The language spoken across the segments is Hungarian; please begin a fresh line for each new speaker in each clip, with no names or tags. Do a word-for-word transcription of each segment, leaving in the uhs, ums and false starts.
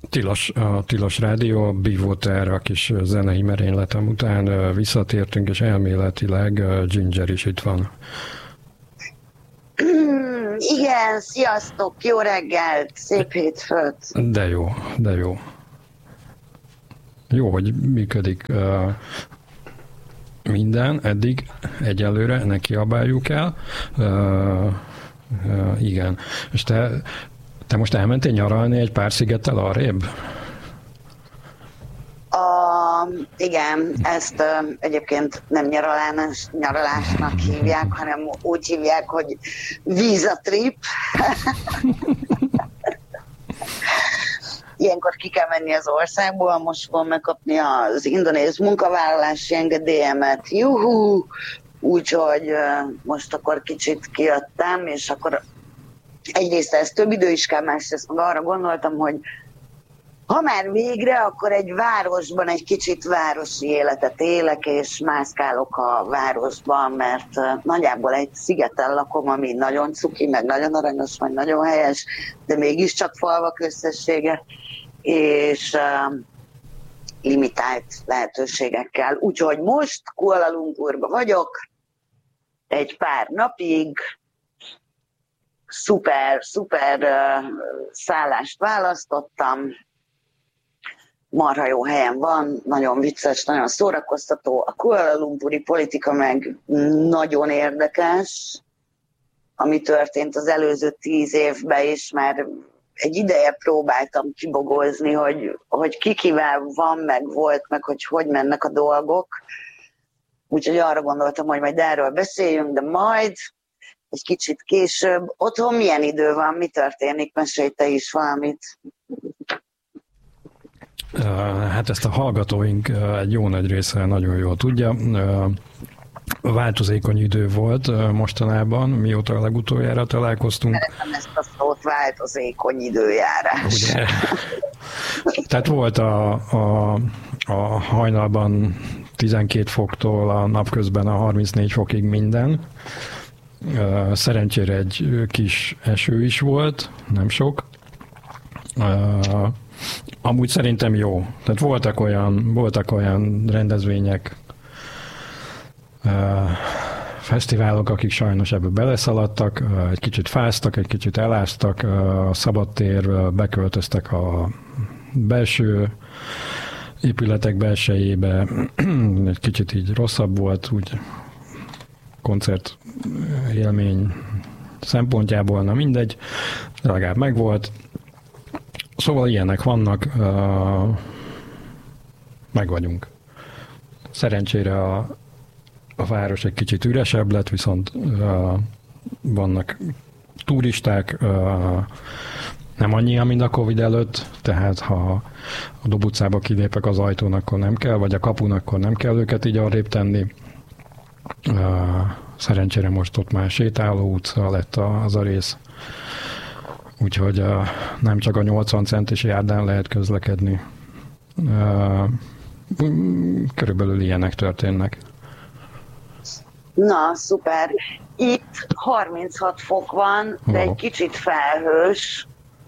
Tilos, a Tilos Rádió, a Bivoter, a kis zenei merényletem után visszatértünk, és elméletileg Ginger is itt van.
Igen, sziasztok, jó reggelt, szép hétfőt.
De jó, de jó. Jó, hogy működik uh, minden, eddig egyelőre ne kiabáljuk el. Uh, uh, igen. És te, te most elmentél nyaralni egy pár szigettel arrébb?
Uh, igen, ezt uh, egyébként nem nyaralás, nyaralásnak hívják, hanem úgy hívják, hogy vízatrip. Ilyenkor ki kell menni az országból, most fogom megkapni az indonéz munkavállalási engedélyemet, juhú! Úgyhogy uh, most akkor kicsit kijöttem, és akkor egyrészt ez több idő is kell, másrészt meg arra gondoltam, hogy ha már végre, akkor egy városban egy kicsit városi életet élek, és mászkálok a városban, mert uh, nagyjából egy szigeten lakom, ami nagyon cuki, meg nagyon aranyos, meg nagyon helyes, de mégiscsak falvak összessége, és uh, limitált lehetőségekkel. Úgyhogy most Kuala Lumpurban vagyok, egy pár napig, szuper, szuper uh, szállást választottam, marha jó helyen van, nagyon vicces, nagyon szórakoztató. A Kuala Lumpuri politika meg nagyon érdekes, ami történt az előző tíz évben is, mert egy ideje próbáltam kibogozni, hogy, hogy kikivel van, meg volt, meg hogy hogy mennek a dolgok. Úgyhogy arra gondoltam, hogy majd erről beszéljünk, de majd egy kicsit később. Otthon milyen idő van, mi történik? Mesélj te is valamit.
Hát ezt a hallgatóink egy jó nagy része nagyon jól tudja. Változékony idő volt mostanában, mióta a legutoljára találkoztunk.
Szeretem ezt a szót, változékony időjárás. Ugye?
Tehát volt a, a, a hajnalban tizenkét foktól a napközben a harmincnégy fokig minden. Szerencsére egy kis eső is volt, nem sok. Amúgy szerintem jó. Tehát voltak olyan, voltak olyan rendezvények, fesztiválok, akik sajnos ebbe beleszaladtak, egy kicsit fáztak, egy kicsit eláztak, a szabadtér beköltöztek a belső épületek belsejébe, egy kicsit így rosszabb volt, úgy koncert élmény szempontjából, na mindegy, legalább megvolt. Szóval ilyenek vannak, meg vagyunk. Szerencsére a, a város egy kicsit üresebb lett, viszont vannak turisták, nem annyian, mint a Covid előtt, tehát ha a Dob utcába kilépek az ajtón, akkor nem kell, vagy a kapun, akkor nem kell őket így arrébb tenni. Szerencsére most ott már sétáló utca lett az a rész. Úgyhogy uh, nem csak a nyolcvan centis járdán lehet közlekedni. Uh, körülbelül ilyenek történnek.
Na, szuper. Itt harminchat fok van, de oh. egy kicsit felhős.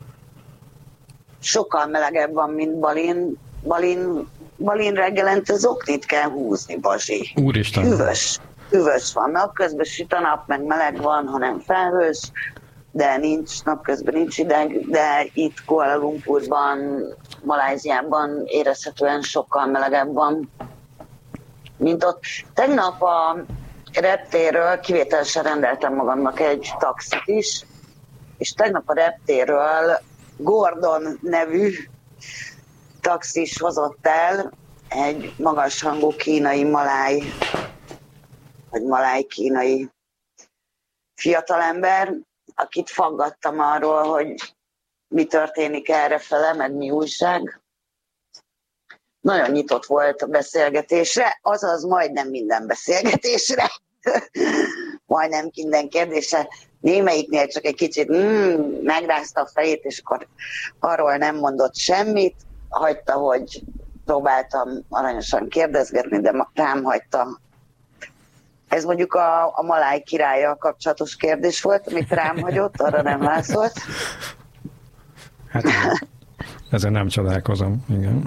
Sokkal melegebb van, mint Balin. Balin, Balin reggelente zoknit kell húzni, Bazsi.
Úristen.
Hűvös. Hűvös van. Napközben süt a nap, meg meleg van, hanem felhős. De nincs, napközben nincs ideg, de itt Kuala Lumpurban, Malajziában érezhetően sokkal melegebb van, mint ott. Tegnap a reptérről kivételesen rendeltem magamnak egy taxit is, és tegnap a reptérről Gordon nevű taxis hozott el egy magashangú kínai maláj, vagy maláj-kínai fiatalember, akit faggattam arról, hogy mi történik errefele, meg mi újság. Nagyon nyitott volt a beszélgetésre, azaz majdnem minden beszélgetésre, majdnem minden kérdésre. Némelyiknél csak egy kicsit mm, megrázta a fejét, és akkor arról nem mondott semmit, hagyta, hogy próbáltam aranyosan kérdezgetni, de rám hagyta. Ez mondjuk a, a maláj királlyal kapcsolatos kérdés volt, amit rám hagyott, arra nem válaszolt.
Hát Ezen nem csodálkozom, igen.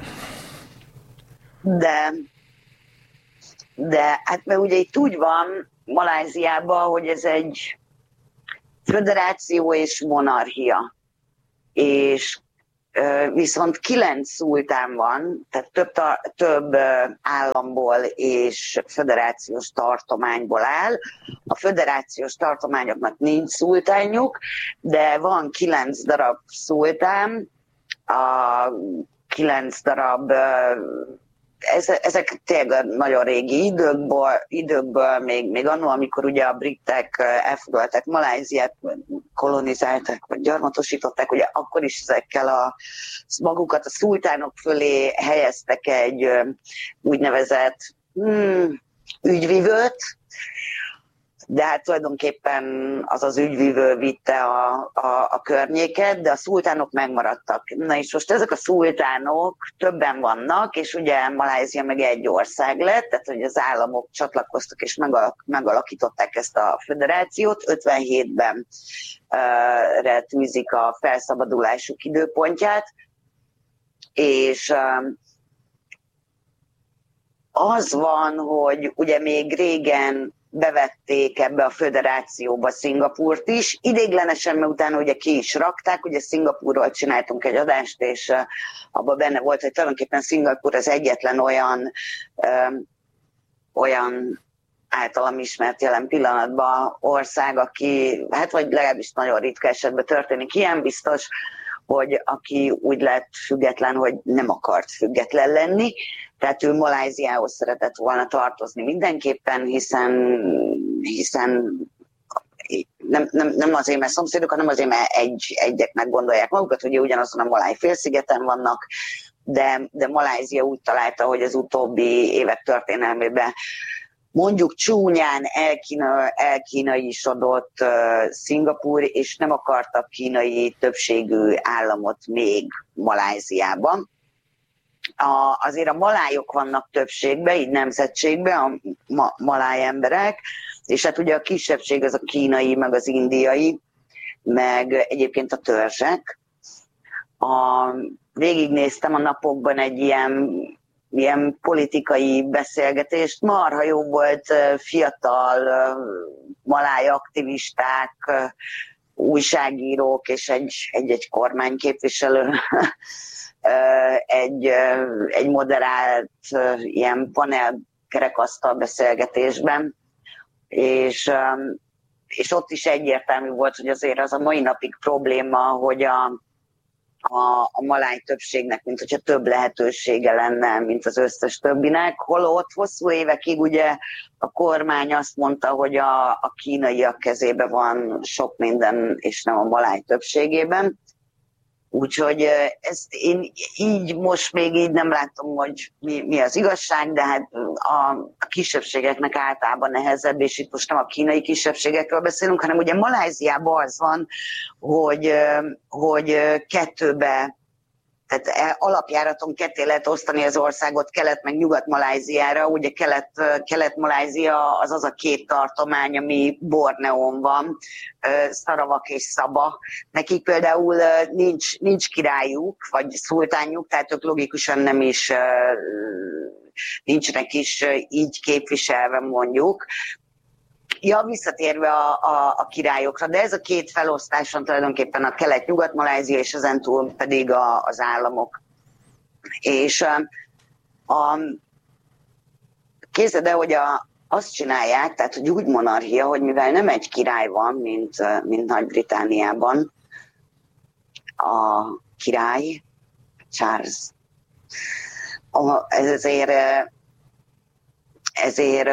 De, de hát mert ugye itt úgy van Maláziában, hogy ez egy föderáció és monarchia. És viszont kilenc szultán van, tehát több, több államból és föderációs tartományból áll. A föderációs tartományoknak nincs szultánjuk, de van kilenc darab szultán, a kilenc darab, ezek tényleg nagyon régi időkből, időkből még, még annól, amikor ugye a britek elfoglalták Maláziát, kolonizálták, vagy gyarmatosították, ugye akkor is ezekkel a magukat a szultánok fölé helyeztek egy úgynevezett hmm, ügyvivőt, de hát tulajdonképpen az az ügyvivő vitte a, a, a környéket, de a szultánok megmaradtak. Na és most ezek a szultánok többen vannak, és ugye Malázia meg egy ország lett, tehát hogy az államok csatlakoztak és megalakították ezt a föderációt. ötvenhétben uh, tűzik a felszabadulásuk időpontját, és uh, az van, hogy ugye még régen bevették ebbe a föderációba Szingapúrt is. Idéglenesen, mert utána ugye ki is rakták, ugye Szingapúrról csináltunk egy adást, és uh, abban benne volt, hogy tulajdonképpen Szingapúr az egyetlen olyan, uh, olyan általam ismert jelen pillanatban ország, aki, hát vagy legalábbis nagyon ritka esetben történik ilyen, biztos, hogy aki úgy lett független, hogy nem akart független lenni. Tehát ő Maláziához szeretett volna tartozni mindenképpen, hiszen, hiszen nem, nem, nem azért, mert szomszédok, hanem azért, mert egy, egyeknek gondolják magukat, hogy ugyanazon a Maláj félszigeten vannak, de, de Malázia úgy találta, hogy az utóbbi évek történelmében mondjuk csúnyán elkína, elkínaisodott uh, Szingapúr, és nem akartak kínai többségű államot még Maláziában. A, azért a malájok vannak többségben, így nemzetségben, a ma, maláj emberek, és hát ugye a kisebbség az a kínai, meg az indiai, meg egyébként a törzsek. A, végignéztem a napokban egy ilyen, ilyen politikai beszélgetést, marha jó volt, fiatal maláj aktivisták, újságírók és egy, egy-egy kormányképviselő egy, egy moderált ilyen panel kerekasztal beszélgetésben, és, és ott is egyértelmű volt, hogy azért az a mai napig probléma, hogy a, a, a maláj többségnek, mint hogyha több lehetősége lenne, mint az összes többinek, holott hosszú évekig ugye a kormány azt mondta, hogy a, a kínaiak kezében van sok minden, és nem a maláj többségében. Úgyhogy ezt én így most még így nem látom, hogy mi, mi az igazság, de hát a, a kisebbségeknek általában nehezebb, és itt most nem a kínai kisebbségekről beszélünk, hanem ugye Maláziában az van, hogy, hogy kettőbe, tehát alapjáraton ketté lehet osztani az országot Kelet meg Nyugat-Maláziára. Ugye Kelet, Kelet-Malázia az az a két tartomány, ami Borneón van, Szaravak és Szaba. Nekik például nincs, nincs királyuk, vagy szultánjuk, tehát ők logikusan nem is, nincsenek is így képviselve mondjuk. Ja, visszatérve a, a, a királyokra, de ez a két felosztáson tulajdonképpen a Kelet-Nyugat-Malázia és ezentúl pedig a, az államok. És a, a, képzeld el, hogy a, azt csinálják, tehát hogy úgy monarchia, hogy mivel nem egy király van, mint, mint Nagy-Britanniában, a király, Charles, a, ezért, ezért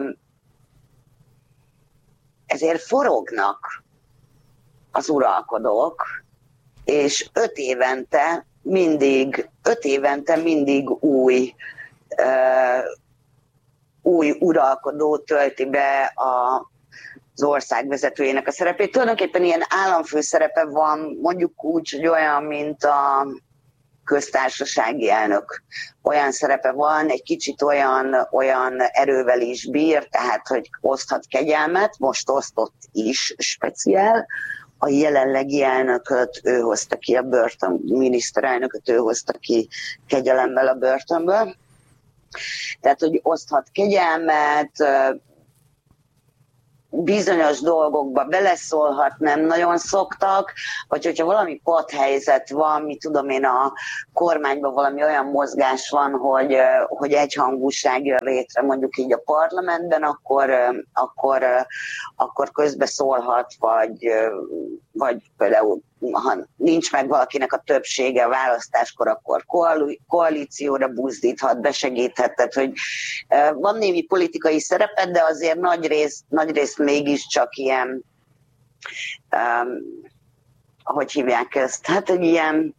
Ezért forognak az uralkodók, és öt évente mindig, öt évente mindig új, uh, új uralkodó tölti be a, az ország vezetőjének a szerepét. Tulajdonképpen ilyen államfő szerepe van, mondjuk úgy, hogy olyan, mint a köztársasági elnök. Olyan szerepe van, egy kicsit olyan, olyan erővel is bír, tehát hogy oszthat kegyelmet, most osztott is speciál a jelenlegi elnököt ő hozta ki a börtön, miniszterelnököt ő hozta ki kegyelemmel a börtönből. Tehát, hogy oszthat kegyelmet, bizonyos dolgokba beleszólhat, nem nagyon szoktak, vagy hogyha valami padhelyzet van, mi tudom én, a kormányban valami olyan mozgás van, hogy, hogy egyhangúság jön létre mondjuk így a parlamentben, akkor, akkor, akkor közbeszólhat, vagy, vagy például ha nincs meg valakinek a többsége a választáskor, akkor koalícióra buzdíthat, besegíthet, tehát hogy van némi politikai szerepet, de azért nagy rész, nagy rész mégiscsak ilyen, um, hogy hívják ezt, hát egy ilyen,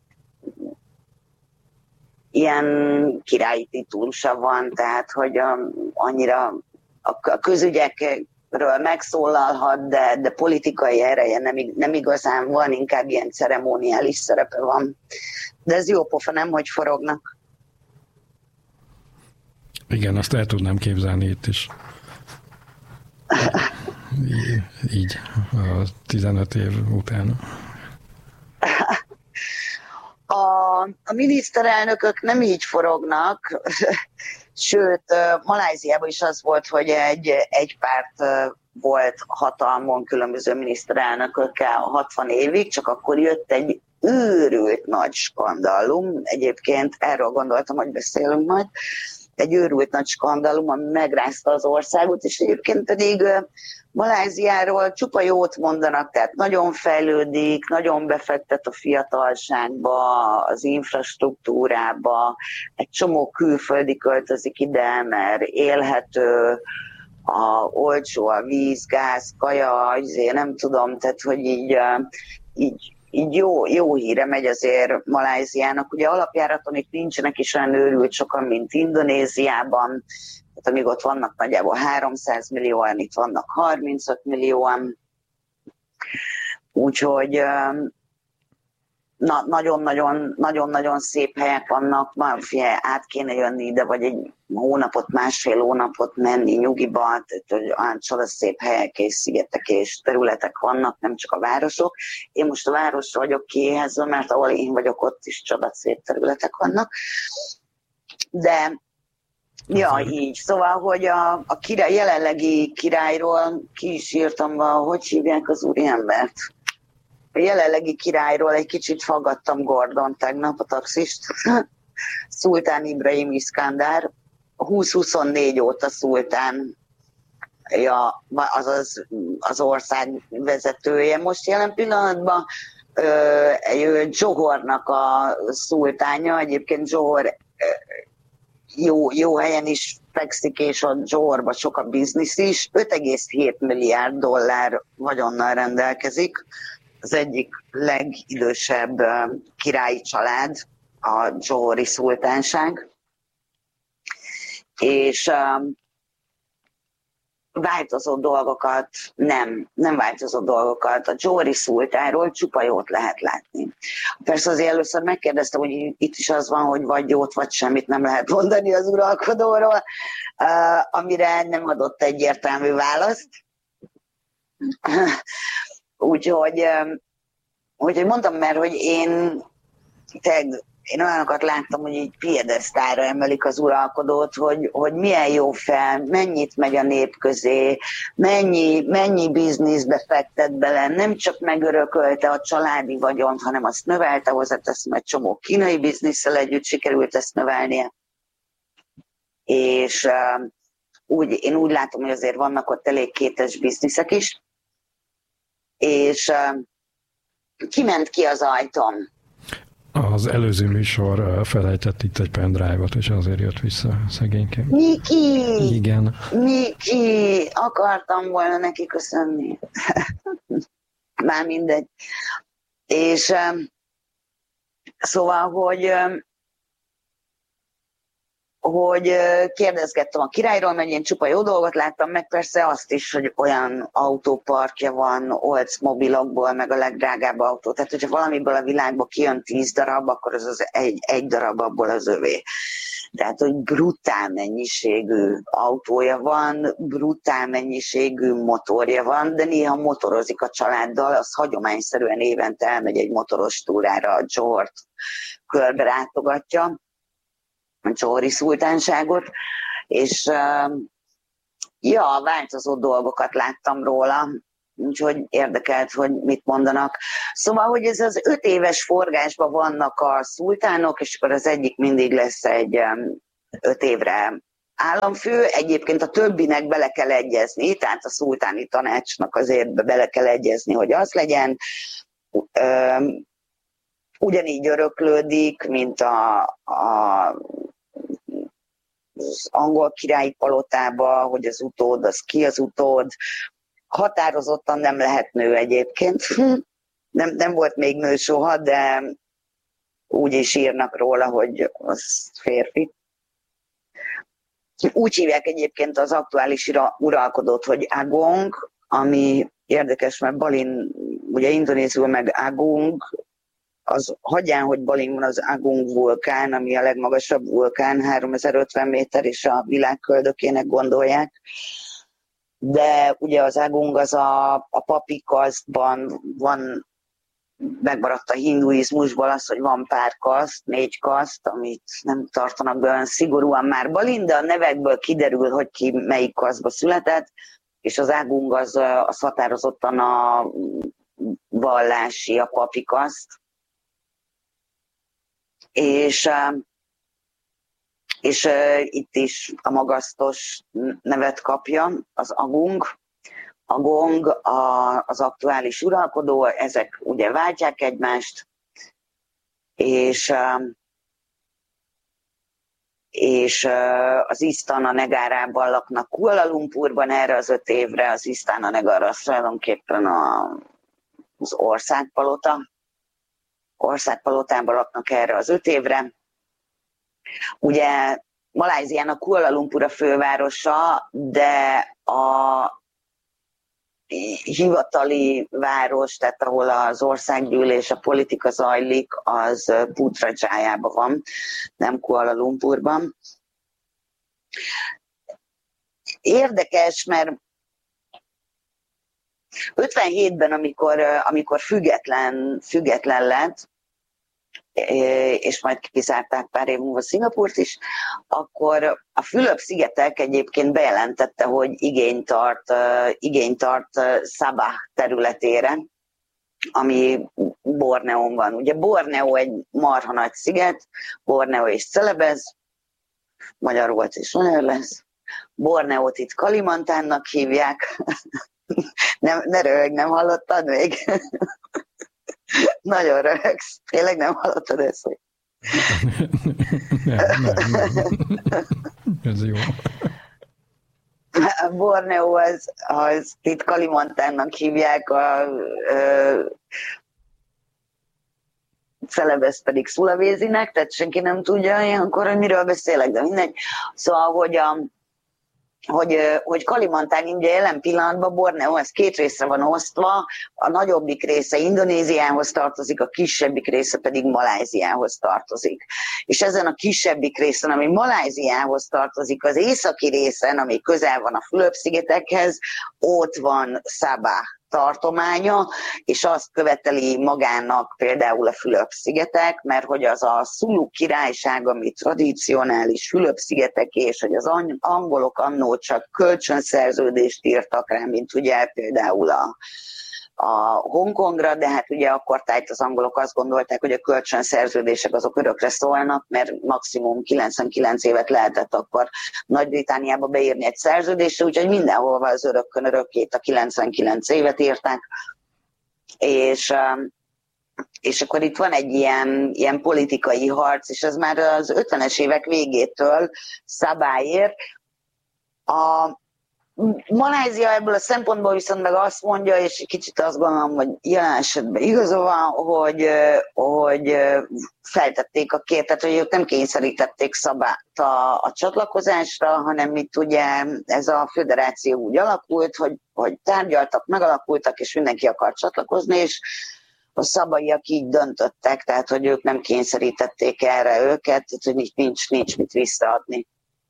ilyen királyi titulusa van, tehát hogy a, annyira a közügyekről megszólalhat, de, de politikai ereje nem, nem igazán van, inkább ilyen ceremoniális szerepe van. De ez jó pofa, nem, hogy forognak.
Igen, azt el tudnám képzelni itt is. Így, a tizenöt év után.
A, a miniszterelnökök nem így forognak, sőt, Maláziában is az volt, hogy egy, egy párt volt hatalmon különböző miniszterelnökökkel hatvan évig, csak akkor jött egy őrült nagy skandallum. Egyébként erről gondoltam, hogy beszélünk majd. Egy őrült nagy skandallum, ami megrázta az országot, és egyébként pedig Maláziáról csupa jót mondanak, tehát nagyon fejlődik, nagyon befektet a fiatalságba, az infrastruktúrába, egy csomó külföldi költözik ide, mert élhető, a, olcsó a víz, gáz, kaja, azért nem tudom, tehát hogy így, így így jó, jó híre megy azért Maláziának. Ugye alapjáraton itt nincsenek is olyan őrült sokan, mint Indonéziában, tehát amíg ott vannak nagyjából háromszáz millióan, itt vannak harmincöt millióan. Úgyhogy na, nagyon-nagyon, nagyon-nagyon szép helyek vannak, már figyelj, át kéne jönni ide, vagy egy hónapot, másfél hónapot menni nyugiba, tehát olyan csodaszép helyek és szigetek és területek vannak, nem csak a városok. Én most a városra vagyok kiéhezve, mert ahol én vagyok, ott is csodaszép területek vannak. De ja, így. Szóval, hogy a, a király, jelenlegi királyról ki is írtam, hogy hívják az úriembert? A jelenlegi királyról egy kicsit faggattam Gordon tegnap, a taxist. Szultán Ibrahim Iskandár, húsz-huszonnégy óta szultán, ja, azaz az ország vezetője. Most jelen pillanatban ö, Johornak a szultánja, egyébként Johor ö, jó, jó helyen is fekszik, és a Johorban sok a biznisz is. öt egész hét milliárd dollár vagyonnal rendelkezik. Az egyik legidősebb királyi család, a Johori szultánság, és um, változó dolgokat, nem, nem változó dolgokat. A Johori szultánról csupa jót lehet látni. Persze azért először megkérdeztem, hogy itt is az van, hogy vagy jót, vagy semmit nem lehet mondani az uralkodóról, uh, amire nem adott egyértelmű választ. Úgyhogy, úgyhogy mondtam, mert hogy én, te, én olyanokat láttam, hogy így piedesztára emelik az uralkodót, hogy, hogy milyen jó fel, mennyit megy a nép közé, mennyi, mennyi bizniszbe fektet bele, nem csak megörökölte a családi vagyont, hanem azt növelte, hozzáteszem, egy csomó kínai bizniszsel együtt sikerült ezt növelnie. És uh, úgy, én úgy látom, hogy azért vannak ott elég kétes bizniszek is, és uh, kiment ki az ajtón.
Az előző műsor felejtett itt egy pendrive-ot, és azért jött vissza szegényke.
Miki!
Igen.
Miki! Akartam volna neki köszönni. Már mindegy. És uh, szóval, hogy uh, hogy kérdezgettem a királyról, mert én csupa jó dolgot láttam, meg persze azt is, hogy olyan autóparkja van Oldsmobilokból, meg a legdrágább autó. Tehát, hogyha valamiből a világba kijön tíz darab, akkor az, az egy, egy darab abból az övé. Tehát, hogy brutál mennyiségű autója van, brutál mennyiségű motorja van, de néha motorozik a családdal, az hagyományszerűen évente elmegy egy motoros túrára, a Johort körbe látogatja, a Johori szultánságot, és ja, változó dolgokat láttam róla, úgyhogy érdekelt, hogy mit mondanak. Szóval, hogy ez az öt éves forgásban vannak a szultánok, és akkor az egyik mindig lesz egy öt évre államfő, egyébként a többinek bele kell egyezni, tehát a szultáni tanácsnak azért bele kell egyezni, hogy az legyen. Ugyanígy öröklődik, mint a, a az angol királyi palotába, hogy az utód, az ki az utód. Határozottan nem lehet nő egyébként. Nem, nem volt még nő soha, de úgy is írnak róla, hogy az férfi. Úgy hívják egyébként az aktuális uralkodót, hogy Agong, ami érdekes, mert Balin, ugye indonézul meg Agung, az hagyján, hogy Balin van az Agung vulkán, ami a legmagasabb vulkán, háromezer-ötven méter, és a világ köldökének gondolják. De ugye az Agung az a, a papi kasztban van, megmaradt a hinduizmusból az, hogy van pár kaszt, négy kaszt, amit nem tartanak be olyan szigorúan már Balin, de a nevekből kiderül, hogy ki melyik kasztba született, és az Agung az, az határozottan a vallási, a papi kaszt. És, és itt is a magasztos nevet kapja, az Agung. Agong a, az aktuális uralkodó, ezek ugye váltják egymást, és, és az Istana Negárában laknak Kuala Lumpurban erre az öt évre, az Istana Negar az tulajdonképpen a, az országpalota. Országpalotában laknak erre az öt évre. Ugye Malajziának Kuala Lumpur a fővárosa, de a hivatali város, tehát ahol az országgyűlés, a politika zajlik, az Putrajayában van, nem Kuala Lumpurban. Érdekes, mert ötvenhétben, amikor, amikor független, független lett, és majd kizárták pár év múlva Szingapúrt is, akkor a Fülöp-szigetek egyébként bejelentette, hogy igényt tart, igényt tart Sabah területére, ami Borneón van. Ugye Borneó egy marha nagy sziget, Borneó és Celebez, magyar volt és magyar lesz. Borneót itt Kalimantánnak hívják. Nem, ne röhög, nem hallottad még? Nagyon röhögsz. Tényleg nem hallottad ezt?
nem, nem, nem. Ez jó.
Borneó az, az itt Kalimantánnak hívják, a, a Celebesz pedig Szulavézinek, tehát senki nem tudja ilyenkor, hogy miről beszélek, de mindegy. Szóval, hogy a hogy, hogy Kalimantán ugye jelen pillanatban Borneó, ez két részre van osztva, a nagyobbik része Indonéziához tartozik, a kisebbik része pedig Malajziához tartozik. És ezen a kisebbik részen, ami Malajziához tartozik, az északi részen, ami közel van a Fülöp-szigetekhez, ott van Sabah tartománya, és azt követeli magának például a Fülöp-szigetek, mert hogy az a Szulu királyság, ami tradicionális Fülöp-szigetek, és hogy az angolok annó csak kölcsönszerződést írtak rá, mint ugye például a, a Hongkongra, de hát ugye akkor tájt az angolok azt gondolták, hogy a kölcsönszerződések azok örökre szólnak, mert maximum kilencvenkilenc évet lehetett akkor Nagy-Britanniába beírni egy szerződésre, úgyhogy mindenhol az örökkön örökkét a kilencvenkilenc évet írták, és, és akkor itt van egy ilyen, ilyen politikai harc, és ez már az ötvenes évek végétől Sabahért. A Malajzia ebből a szempontból viszont meg azt mondja, és kicsit azt gondolom, hogy jelen esetben igaza van, hogy, hogy feltették a kért, tehát hogy ők nem kényszerítették Szabát a, a csatlakozásra, hanem itt ugye ez a föderáció úgy alakult, hogy, hogy tárgyaltak, megalakultak, és mindenki akar csatlakozni, és a szabaiak így döntöttek, tehát hogy ők nem kényszerítették erre őket, tehát hogy nincs, nincs mit visszaadni.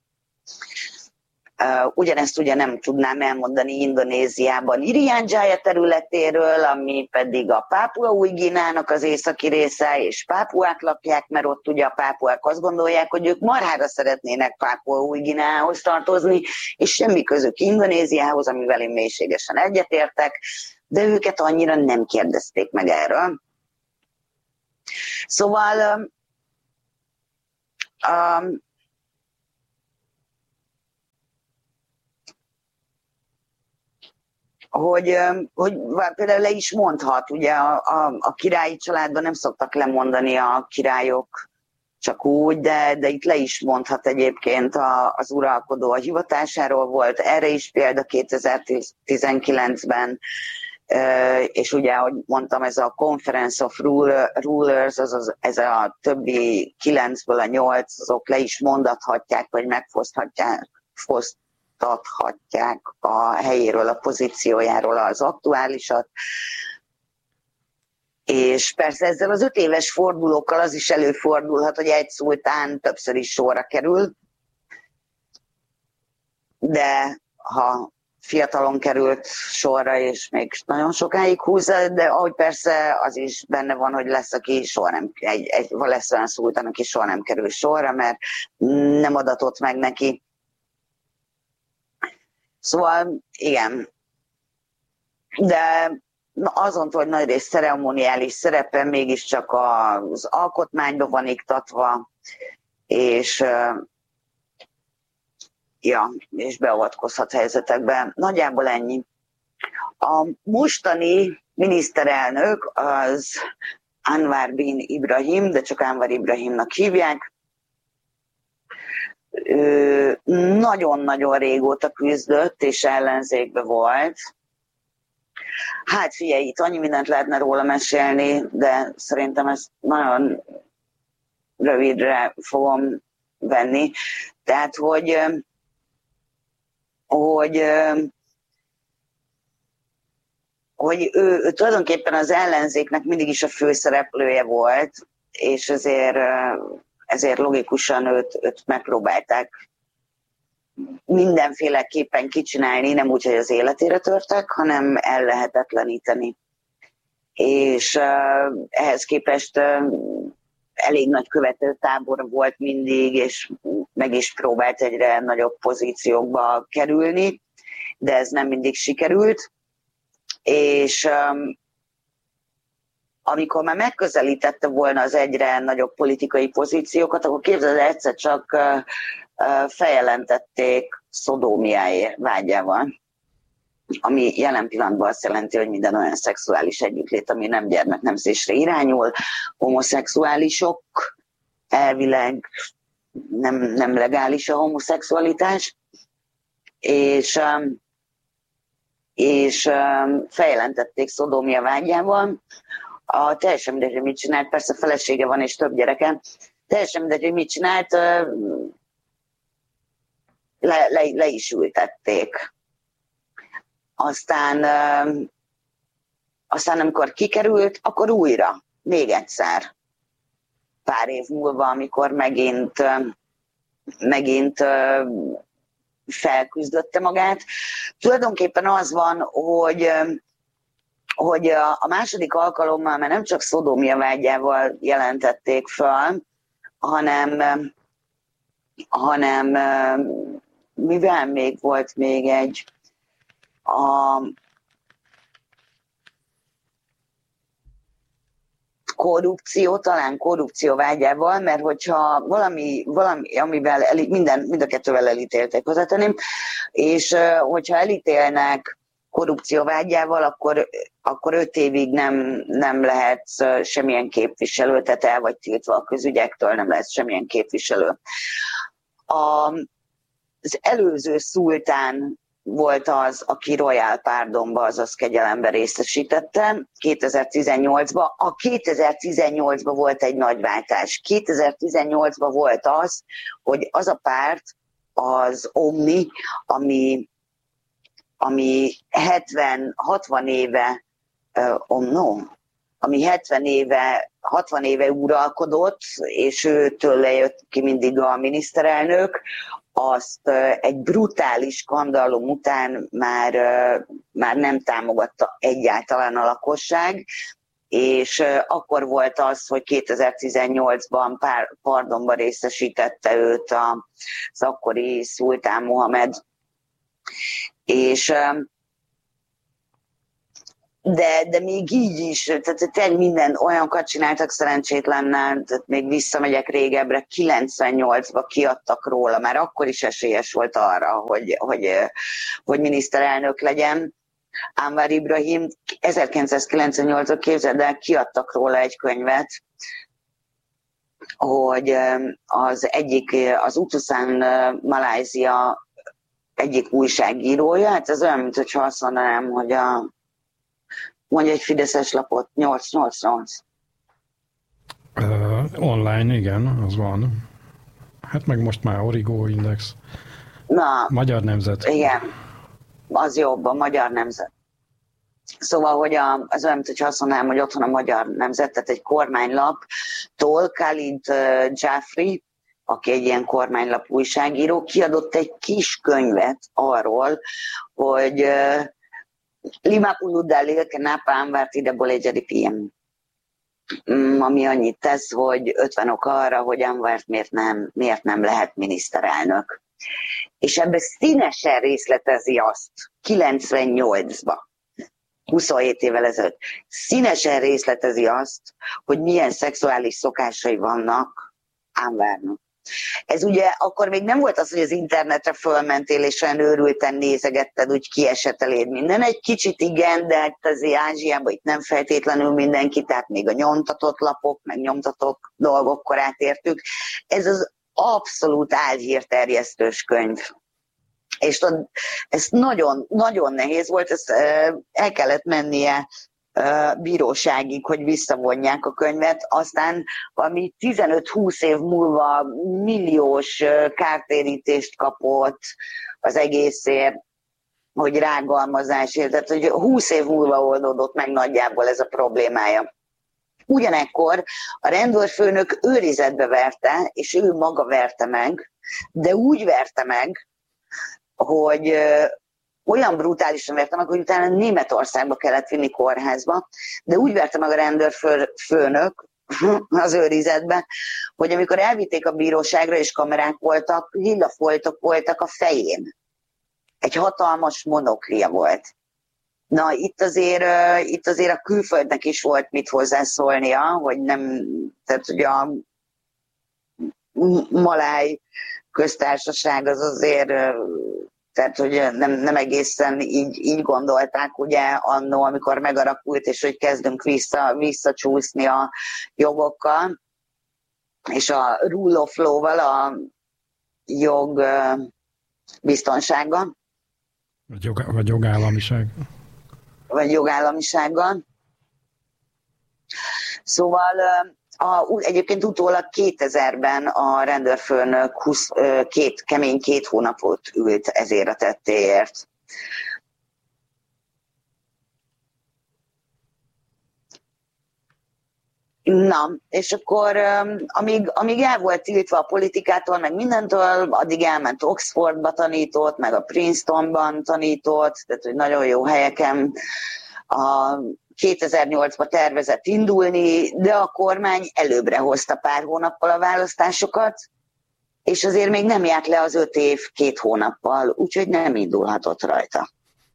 Uh, ugyanezt ugye nem tudnám elmondani Indonéziában Irian-Jaya területéről, ami pedig a Pápua-új-Guineának az északi része, és pápuák lakják, mert ott ugye a pápuák azt gondolják, hogy ők marhára szeretnének Pápua-új-Guineához tartozni, és semmi közük Indonéziához, amivel én mélységesen egyetértek, de őket annyira nem kérdezték meg erről. Szóval um, um, Hogy, hogy például le is mondhat, ugye a, a, a királyi családban nem szoktak lemondani a királyok csak úgy, de, de itt le is mondhat egyébként a, az uralkodó a hivatásáról volt, erre is példa kétezer-tizenkilencben, és ugye, ahogy mondtam, ez a Conference of Rulers, az, az, ez a többi kilencből a nyolc, azok le is mondathatják, vagy megfoszthatják, foszt, adhatják a helyéről, a pozíciójáról az aktuálisat. És persze ezzel az öt éves fordulókkal az is előfordulhat, hogy egy szultán többször is sorra kerül, de ha fiatalon került sorra, és még nagyon sokáig húzza, de ahogy persze az is benne van, hogy lesz, aki soha nem, egy, egy, lesz olyan szultán, aki soha nem kerül sorra, mert nem adatott meg neki. Szóval igen, de azon, hogy nagyrészt ceremoniális szerepe mégiscsak az alkotmányba van iktatva, és, ja, és beavatkozhat helyzetekbe. Nagyjából ennyi. A mostani miniszterelnök az Anwar bin Ibrahim, de csak Anwar Ibrahimnak hívják. Nagyon-nagyon régóta küzdött, és ellenzékbe volt. Hát figyelj, itt annyi mindent lehetne róla mesélni, de szerintem ezt nagyon rövidre fogom venni. Tehát, hogy, hogy, hogy ő, ő tulajdonképpen az ellenzéknek mindig is a főszereplője volt, és ezért ezért logikusan őt, őt megpróbálták mindenféleképpen kicsinálni, nem úgy, hogy az életére törtek, hanem ellehetetleníteni. És uh, ehhez képest uh, elég nagy követőtábor volt mindig, és meg is próbált egyre nagyobb pozíciókba kerülni, de ez nem mindig sikerült. És um, amikor már megközelítette volna az egyre nagyobb politikai pozíciókat, akkor képzeld, egyszer csak feljelentették szodómiáé vágyával, ami jelen pillanatban azt jelenti, hogy minden olyan szexuális együttlét, ami nem gyermeknemzésre irányul, homoszexuálisok, elvileg nem, nem legális a homoszexualitás, és, és feljelentették szodómia vágyával. A teljesen mindegy, hogy mit csinált, persze felesége van és több gyereke, teljesen mindegy, hogy mit csinált, le, le, le is ültették. Aztán, aztán amikor kikerült, akkor újra, még egyszer, pár év múlva, amikor megint, megint felküzdötte magát. Tulajdonképpen az van, hogy hogy a második alkalommal már nem csak szodómia vágyával jelentették föl, hanem, hanem mivel még volt még egy a korrupció, talán korrupció vágyával, mert hogyha valami, valami amivel el, minden, mind a kettővel elítélték, hozzátenném, és hogyha elítélnek korrupció vágyával, akkor, akkor öt évig nem, nem lehet semmilyen képviselő, tehát el vagy tiltva a közügyektől, nem lehet semmilyen képviselő. A, az előző szultán volt az, aki Royal Pardonba, azaz kegyelembe részesítette kétezer-tizennyolcban. A kétezer-tizennyolcban volt egy nagy váltás. kétezer-tizennyolcban volt az, hogy az a párt, az Omni, ami ami hetven-hatvan éve, uh, oh no, ami hetven éve, hatvan éve uralkodott, és őtől lejött ki mindig a miniszterelnök, azt egy brutális skandalum után már, már nem támogatta egyáltalán a lakosság, és akkor volt az, hogy kétezer-tizennyolcban pár, pardonban részesítette őt az akkori szultán Mohamed. És De, de még így is, tehát tényleg minden olyanokat csináltak szerencsétlennel, tehát még visszamegyek régebbre, kilencvennyolcban kiadtak róla, már akkor is esélyes volt arra, hogy, hogy, hogy miniszterelnök legyen. Anwar Ibrahim ezerkilencszázkilencvennyolcban, képzeld el, kiadtak róla egy könyvet, hogy az egyik, az Utusan Malázia egyik újságírója, hát ez olyan, mintha azt mondanám, hogy a mondja egy fideszes lapot, nyolc nyolc nyolc.
Uh, online, igen, az van. Hát meg most már Origo Index.
Na,
Magyar Nemzet.
Igen, az jobb, a Magyar Nemzet. Szóval, hogy a, az olyan, mintha azt mondanám, hogy otthon a Magyar Nemzet, tehát egy kormánylaptól Khalid Jafri, aki egy ilyen kormánylap újságíró, kiadott egy kis könyvet arról, hogy lima puluh dalil kenapa Anwar tidak boleh jadi P M. Ami annyit tesz, hogy ötven ok arra, hogy Anwart miért nem, miért nem lehet miniszterelnök. És ebben színesen részletezi azt, kilencvennyolcban, huszonhét évvel ezelőtt, színesen részletezi azt, hogy milyen szexuális szokásai vannak Anwarnak. Ez ugye akkor még nem volt az, hogy az internetre fölmentél, és olyan őrülten nézegetted, úgy kiesett eléd minden. Egy kicsit igen, de hát azért Ázsiában itt nem feltétlenül mindenki, tehát még a nyomtatott lapok, meg nyomtatott dolgok korát értük. Ez az abszolút álhírterjesztős könyv. És ez nagyon, nagyon nehéz volt, ezt el kellett mennie bíróságig, hogy visszavonják a könyvet, aztán valami tizenöt-húsz év múlva milliós kártérítést kapott az egészért, hogy rágalmazásért, tehát hogy húsz év múlva oldódott meg nagyjából ez a problémája. Ugyanekkor a rendőrfőnök őrizetbe verte, és ő maga verte meg, de úgy verte meg, hogy olyan brutálisan verte meg, hogy utána Németországba kellett vinni kórházba, de úgy verte meg a rendőrfőnök az őrizetbe, hogy amikor elvitték a bíróságra és kamerák voltak, lillafoltok voltak a fején. Egy hatalmas monoklia volt. Na, itt azért, itt azért a külföldnek is volt mit hozzászólnia, hogy nem, tehát ugye a maláj köztársaság az azért, tehát hogy nem, nem egészen így, így gondolták, ugye annó, amikor megalakult, és hogy kezdünk vissza, visszacsúszni a jogokkal, és a rule of law-val, a jog biztonsága.
Vagy, jog, vagy jogállamiság.
Vagy jogállamisággal. Szóval a, egyébként utólag kétezerben a rendőrfőnök húsz, két, kemény két hónapot ült ezért a tettéért. Na, és akkor amíg, amíg el volt tiltva a politikától, meg mindentől, addig elment Oxfordba tanított, meg a Princetonban tanított, tehát hogy nagyon jó helyeken. A kétezer-nyolcban tervezett indulni, de a kormány előbbre hozta pár hónappal a választásokat, és azért még nem járt le az öt év két hónappal, úgyhogy nem indulhatott rajta.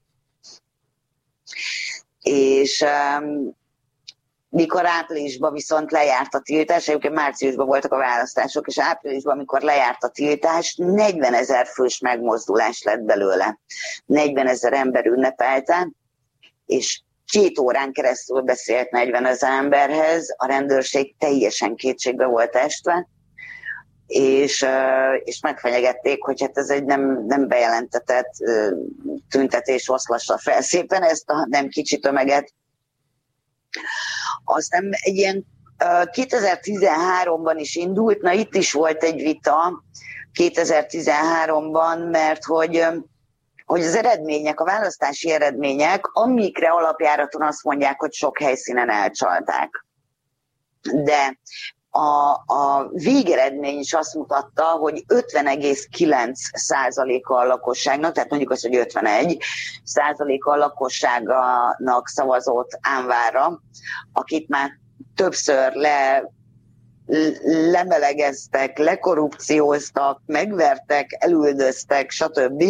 És um, mikor áprilisban viszont lejárt a tiltás, egyébként márciusban voltak a választások, és áprilisban, amikor lejárt a tiltás, negyvenezer fős megmozdulás lett belőle. negyvenezer ember ünnepelte, és két órán keresztül beszélt negyvenezer emberhez, a rendőrség teljesen kétségbe volt estve, és, és megfenyegették, hogy hát ez egy nem, nem bejelentetett tüntetés, oszlassa fel szépen ezt a nem kicsi tömeget. Aztán egy ilyen kétezer-tizenháromban is indult, na itt is volt egy vita kétezer-tizenháromban, mert hogy hogy az eredmények, a választási eredmények, amikre alapjáraton azt mondják, hogy sok helyszínen elcsalták. De a, a végeredmény is azt mutatta, hogy ötven egész kilenc százaléka a lakosságnak, tehát mondjuk azt, hogy ötvenegy százaléka a lakosságnak szavazott Anwarra, akit már többször le, lemelegeztek, lekorrupcióztak, megvertek, elüldöztek, stb.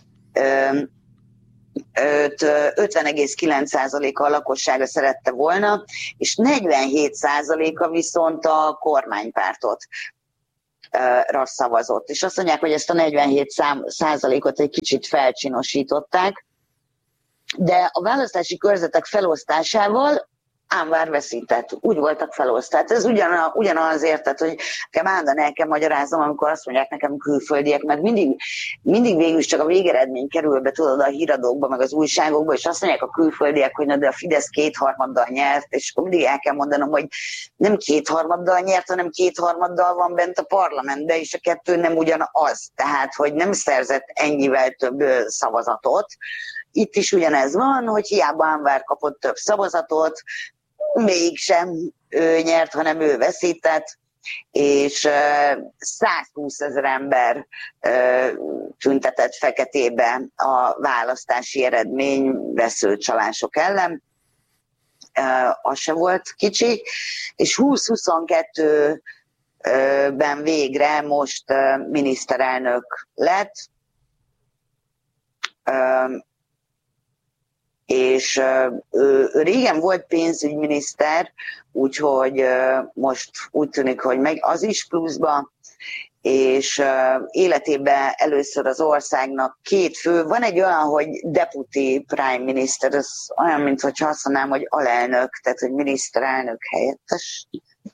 ötven egész kilenc százaléka a lakossága szerette volna, és negyvenhét százaléka viszont a kormánypártot ra szavazott. És azt mondják, hogy ezt a negyvenhét százalékot egy kicsit felcsinosították, de a választási körzetek felosztásával Anwar veszített. Úgy voltak felosztva. Ez ugyan, ugyanazért, tehát, hogy nekem állandóan el kell magyaráznom, amikor azt mondják nekem külföldiek, mert mindig, mindig végül csak a végeredmény kerül be, tudod, a híradókba, meg az újságokba, és azt mondják a külföldiek, hogy na, de a Fidesz kétharmaddal nyert, és akkor mindig el kell mondanom, hogy nem kétharmaddal nyert, hanem kétharmaddal van bent a parlamentben, és a kettő nem ugyanaz. Tehát, hogy nem szerzett ennyivel több szavazatot. Itt is ugyanez van, hogy hiába Anwar kapott több szavazatot, mégsem ő nyert, hanem ő veszített, és százhúszezer ember tüntetett feketébe a választási eredmény veszőcsalások ellen. Az se volt kicsi, és húsz-huszonkettőben végre most miniszterelnök lett, és ő, ő régen volt pénzügyminiszter, úgyhogy most úgy tűnik, hogy meg az is pluszba, és életében először az országnak két fő, van egy olyan, hogy deputy prime minister, ez olyan, mintha azt mondanám, hogy alelnök, tehát hogy miniszterelnök helyettes,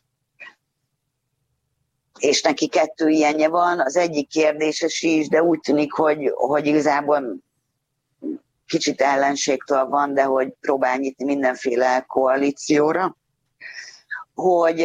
és neki kettő ilyenje van, az egyik kérdéses is, de úgy tűnik, hogy, hogy igazából kicsit ellenségtől van, de hogy próbál nyitni mindenféle koalícióra, hogy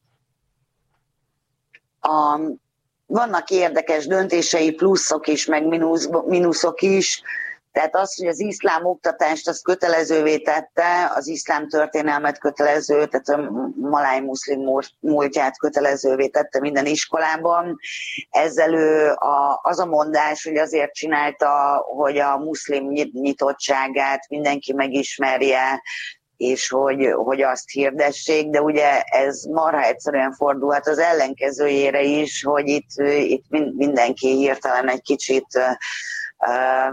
a, vannak érdekes döntései, pluszok is, meg mínusz, mínuszok is, tehát az, hogy az iszlám oktatást az kötelezővé tette, az iszlám történelmet kötelező, tehát a maláj muszlim múltját kötelezővé tette minden iskolában. Ezzel ő a, az a mondás, hogy azért csinálta, hogy a muszlim nyitottságát mindenki megismerje, és hogy, hogy azt hirdessék, de ugye ez marha egyszerűen fordulhat az ellenkezőjére is, hogy itt, itt mindenki hirtelen egy kicsit uh,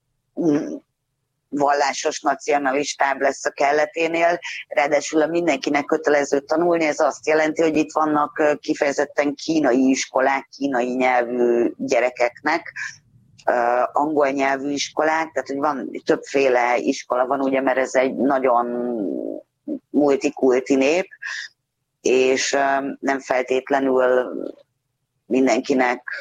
vallásos nacionalistább lesz a kelleténél, ráadásul a mindenkinek kötelező tanulni, ez azt jelenti, hogy itt vannak kifejezetten kínai iskolák, kínai nyelvű gyerekeknek, angol nyelvű iskolák, tehát hogy van többféle iskola van, ugye, mert ez egy nagyon multikulti nép, és nem feltétlenül mindenkinek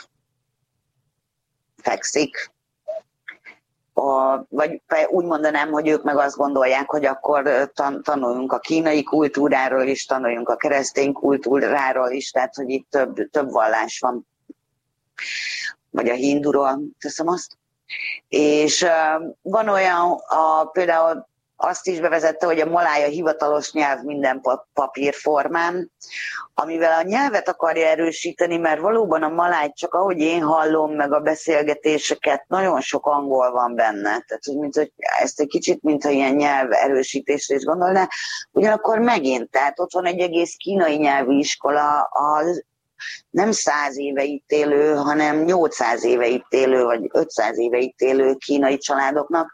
fekszik. A, vagy úgy mondanám, hogy ők meg azt gondolják, hogy akkor tan- tanuljunk a kínai kultúráról is, tanuljunk a keresztény kultúráról is, tehát hogy itt több, több vallás van. Vagy a hinduról, teszem azt. És uh, van olyan, a, például azt is bevezette, hogy a maláj a hivatalos nyelv minden papírformán, amivel a nyelvet akarja erősíteni, mert valóban a maláj, csak ahogy én hallom meg a beszélgetéseket, nagyon sok angol van benne. Tehát, mint, hogy ezt egy kicsit, mintha ilyen nyelv erősítésre is gondolná. Ugyanakkor megint, tehát ott van egy egész kínai nyelvű iskola, az nem száz éve itt élő, hanem nyolcszáz éve itt élő, vagy ötszáz éve itt élő kínai családoknak,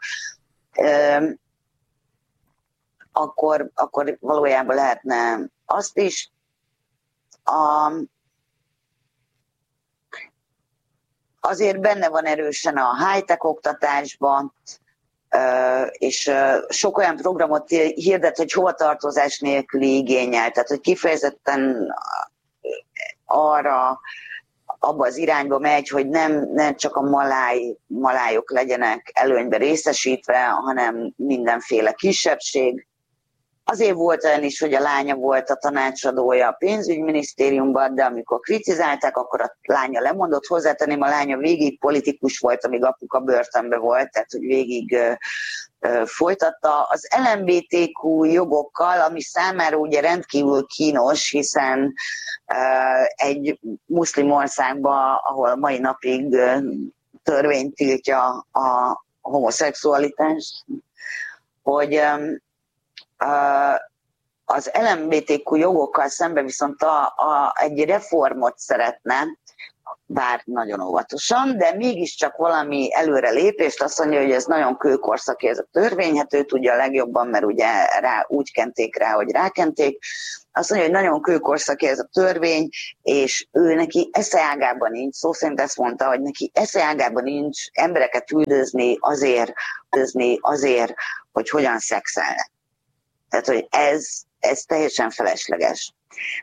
akkor, akkor valójában lehetne azt is. A, azért benne van erősen a high-tech oktatásban, és sok olyan programot hirdet, hogy hovatartozás nélküli igénnyel, tehát hogy kifejezetten arra, abba az irányba megy, hogy nem, nem csak a maláj, malájok legyenek előnyben részesítve, hanem mindenféle kisebbség. azért volt olyan is, hogy a lánya volt a tanácsadója a pénzügyminisztériumban, de amikor kritizálták, akkor a lánya lemondott. Hozzátenném, a lánya végig politikus volt, amíg apuka börtönbe volt, tehát hogy végig folytatta az el em bé té kú jogokkal, ami számára ugye rendkívül kínos, hiszen egy muszlim országban, ahol mai napig törvény tiltja a homoszexualitást, hogy az el em bé té kú jogokkal szemben viszont a, a, egy reformot szeretne, bár nagyon óvatosan, de mégiscsak valami előrelépést, azt mondja, hogy ez nagyon kőkorszaki ez a törvény, hát ő tudja a legjobban, mert ugye rá, úgy kenték rá, hogy rákenték. Azt mondja, hogy nagyon kőkorszaki ez a törvény, és ő neki eszeágában nincs, szó szerint ezt mondta, hogy neki eszeágában nincs embereket üldözni azért, üldözni azért, hogy hogyan szexelnek. Tehát, hogy ez, ez teljesen felesleges.